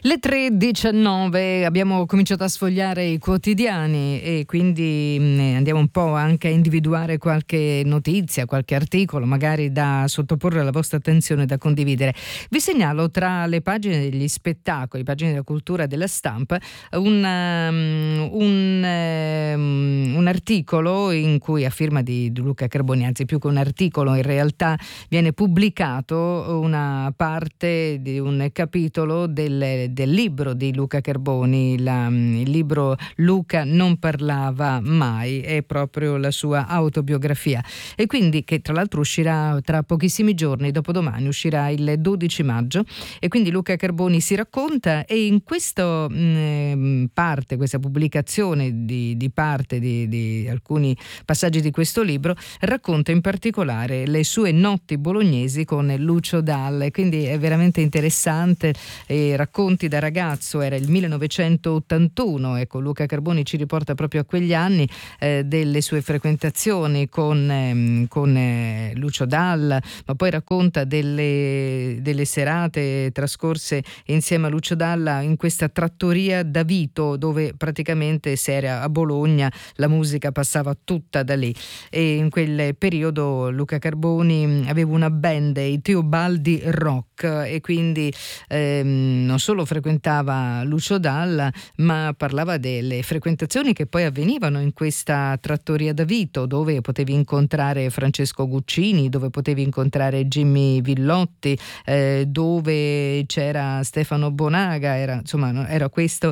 Le 3:19 abbiamo cominciato a sfogliare i quotidiani e quindi andiamo un po' anche a individuare qualche notizia, qualche articolo magari da sottoporre alla vostra attenzione, da condividere. Vi segnalo tra le pagine degli spettacoli, pagine della cultura, della stampa, un articolo in cui, a firma di Luca Carboni, anzi più che un articolo in realtà viene pubblicato una parte di un capitolo del libro di Luca Carboni, il libro Luca non parlava mai, è proprio la sua autobiografia, e quindi, che tra l'altro uscirà tra pochissimi giorni, dopodomani uscirà il 12 maggio, e quindi Luca Carboni si racconta, e in questa pubblicazione di parte di alcuni passaggi di questo libro racconta in particolare le sue notti bolognesi con Lucio Dalla, e quindi è veramente interessante. Racconti da ragazzo, era il 1981, ecco, Luca Carboni ci riporta proprio a quegli anni, delle sue frequentazioni con Lucio Dalla, ma poi racconta delle serate trascorse insieme a Lucio Dalla in questa trattoria da Vito, dove praticamente, se era a Bologna, la musica passava tutta da lì, e in quel periodo Luca Carboni aveva una band, i Teobaldi Rock, e quindi non solo frequentava Lucio Dalla, ma parlava delle frequentazioni che poi avvenivano in questa trattoria da Vito, dove potevi incontrare Francesco Guccini, dove potevi incontrare Jimmy Villotti, dove c'era Stefano Bonaga, era questo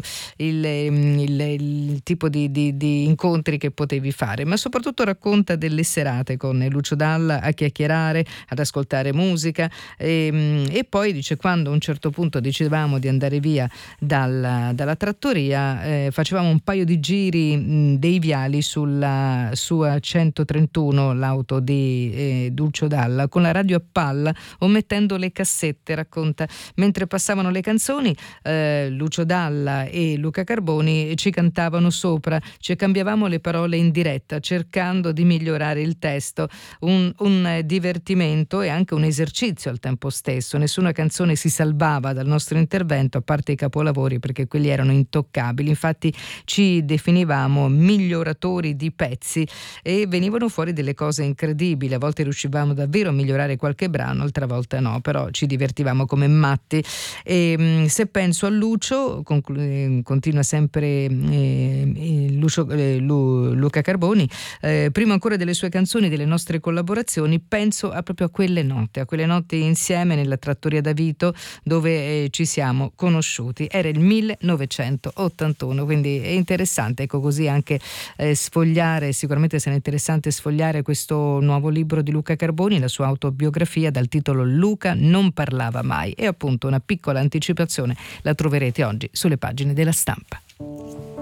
il tipo di incontri che potevi fare. Ma soprattutto racconta delle serate con Lucio Dalla a chiacchierare, ad ascoltare musica, e poi dice: quando a un certo punto decidevamo di andare via dalla trattoria, facevamo un paio di giri dei viali sulla sua 131, l'auto di Lucio Dalla, con la radio a palla o mettendo le cassette, racconta. Mentre passavano le canzoni, Lucio Dalla e Luca Carboni ci cantavano sopra, ci cambiavamo le parole in diretta cercando di migliorare il testo, un divertimento e anche un esercizio al tempo stesso. Nessuna canzone si salvava dal nostro intervento, a parte i capolavori, perché quelli erano intoccabili. Infatti ci definivamo miglioratori di pezzi e venivano fuori delle cose incredibili. A volte riuscivamo davvero a migliorare qualche brano, altre volte no, però ci divertivamo come matti. E se penso a Lucio, continua sempre Luca Carboni, prima ancora delle sue canzoni, delle nostre collaborazioni, penso proprio a quelle notti insieme nella trattoria da Vito, dove ci siamo conosciuti. Era il 1981, quindi è interessante, ecco, così anche sfogliare. Sicuramente sarà interessante sfogliare questo nuovo libro di Luca Carboni, la sua autobiografia dal titolo Luca non parlava mai, e appunto una piccola anticipazione la troverete oggi sulle pagine della Stampa.